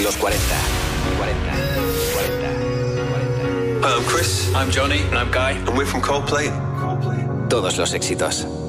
Los 40. 40. 40. 40. Hi, I'm Chris. I'm Johnny. And I'm Guy. And we're from Coldplay. Todos los éxitos.